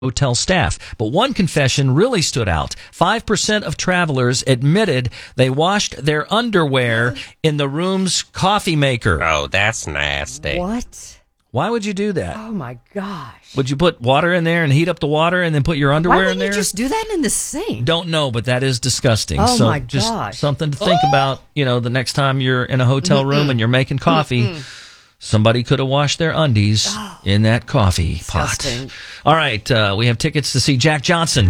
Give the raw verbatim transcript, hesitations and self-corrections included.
hotel staff. But one confession really stood out. five percent of travelers admitted they washed their underwear in the room's coffee maker. Oh, that's nasty. What? Why would you do that? Oh, my gosh. Would you put water in there and heat up the water and then put your underwear Why in wouldn't there? you just do that in the sink? Don't know, but that is disgusting. Oh, so my just gosh. something to think about, you know, the next time you're in a hotel room and you're making coffee. Somebody could have washed their undies in that coffee Disgusting. pot. All right, uh, we have tickets to see Jack Johnson.